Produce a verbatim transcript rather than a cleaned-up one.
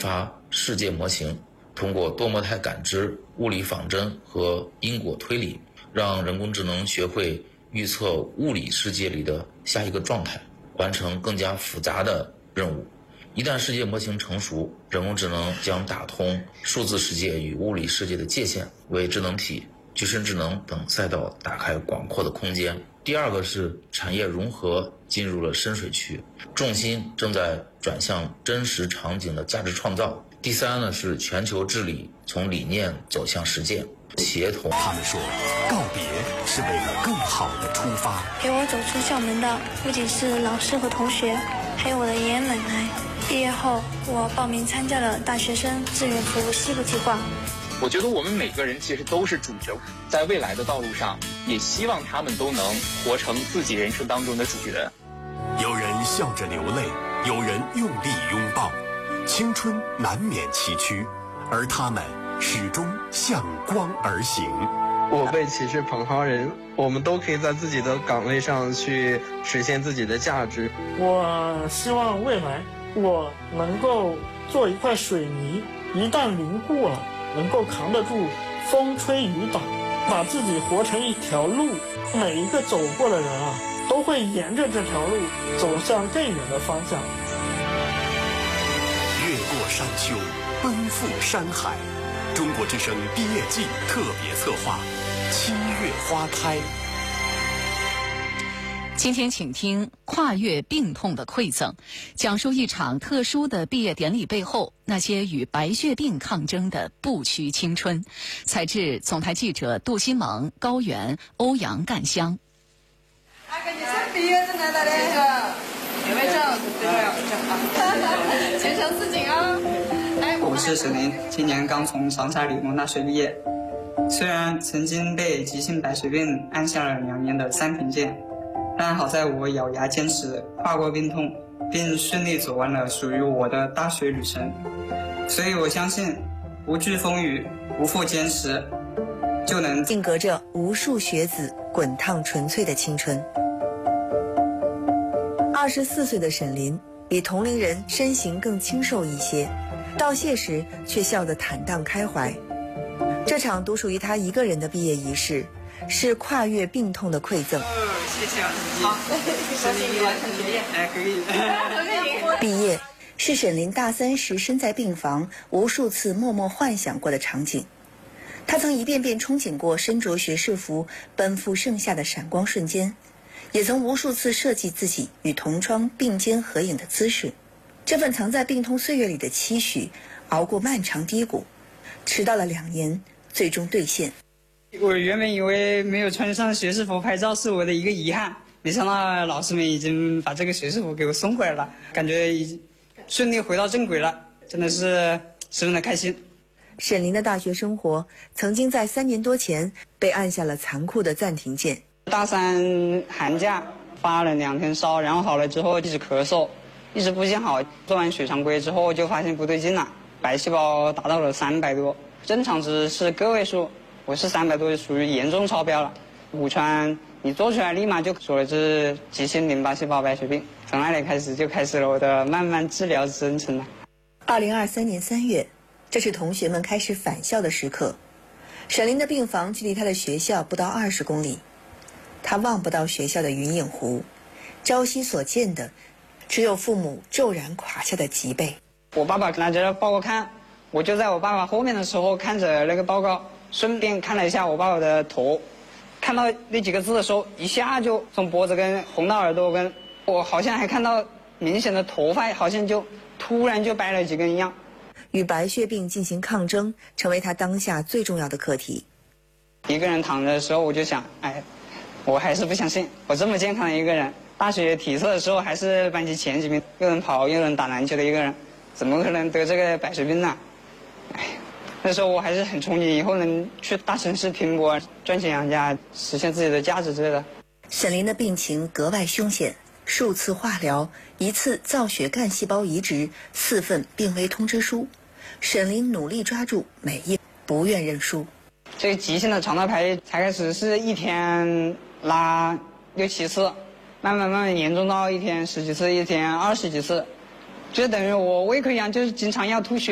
发世界模型，通过多模态感知、物理仿真和因果推理，让人工智能学会预测物理世界里的下一个状态，完成更加复杂的任务。一旦世界模型成熟，人工智能将打通数字世界与物理世界的界限，为智能体、具身智能等赛道打开广阔的空间。第二个是产业融合进入了深水区，重心正在转向真实场景的价值创造。第三呢是全球治理从理念走向实践，协同。 他们说，告别是为了更好的出发。 陪我走出校门的不仅是老师和同学，还有我的爷爷奶奶。毕业后，我报名参加了大学生志愿服务西部计划。 我觉得我们每个人其实都是主角，在未来的道路上，也希望他们都能活成自己人生当中的主角。 有人笑着流泪，有人用力拥抱，青春难免崎岖，而他们始终向光而行。 我辈岂是蓬蒿人，我们都可以在自己的岗位上去实现自己的价值。 我希望未来我能够做一块水泥，一旦凝固了，能够扛得住风吹雨打，把自己活成一条路，每一个走过的人啊，都会沿着这条路走向更远的方向。 越过山丘，奔赴山海。中国之声毕业季特别策划，七月花开。 今天请听《跨越病痛的馈赠》，讲述一场特殊的毕业典礼背后那些与白血病抗争的不屈青春。采自总台记者杜新萌、高原、欧阳干香。 那个你先毕业证拿来嘞，学位证，对对，前程似锦啊！ 我是沈林，今年刚从长沙理工大学毕业。虽然曾经被急性白血病按下了两年的三停键，但好在我咬牙坚持，跨过病痛，并顺利走完了属于我的大学旅程。所以我相信，不惧风雨，不负坚持，就能定格着无数学子滚烫纯粹的青春。二十四岁的沈林比同龄人身形更清瘦一些，道谢时却笑得坦荡开怀。这场独属于他一个人的毕业仪式，是跨越病痛的馈赠。 哦，谢谢啊，好，沈林完成毕业，哎，可以。 毕业是沈林大三时身在病房，无数次默默幻想过的场景。他曾一遍遍憧憬过身着学士服奔赴盛夏的闪光瞬间，也曾无数次设计自己与同窗并肩合影的姿势。这份藏在病痛岁月里的期许，熬过漫长低谷，迟到了两年，最终兑现。 我原本以为没有穿上学士服拍照是我的一个遗憾，没想到老师们已经把这个学士服给我送回来了，感觉已经顺利回到正轨了，真的是十分的开心。 沈林的大学生活曾经在三年多前被按下了残酷的暂停键。 大三寒假发了两天烧，然后好了之后一直咳嗽，一直不见好。做完血常规之后就发现不对劲了，白细胞达到了三百多，正常值是个位数，我是三百多，属于严重超标了。骨穿你做出来立马就说了这是急性淋巴细胞白血病，从那里开始就开始了我的慢慢治疗征程了。 二零二三年三月，这是同学们开始返校的时刻。沈林的病房距离他的学校不到二十公里，他望不到学校的云影湖，朝夕所见的只有父母骤然垮下的脊背。 我爸爸拿着报告看，我就在我爸爸后面的时候看着那个报告，顺便看了一下我爸爸的头，看到那几个字的时候，一下就从脖子跟红到耳朵根，我好像还看到明显的头发好像就突然就白了几根一样。 与白血病进行抗争，成为他当下最重要的课题。 一个人躺着的时候，我就想，哎，我还是不相信，我这么健康的一个人，大学体测的时候还是班级前几名，又能跑又能打篮球的一个人，怎么可能得这个白血病呢？哎，那时候我还是很憧憬以后能去大城市拼搏，赚钱养家，实现自己的价值之类的。 沈林的病情格外凶险，数次化疗，一次造血干细胞移植，四份病危通知书。沈林努力抓住每一，不愿认输。 这个急性的肠道排列才开始是一天拉六七次，慢慢慢慢严重到一天十几次，一天二十几次，就等于我胃溃疡，就是经常要吐血。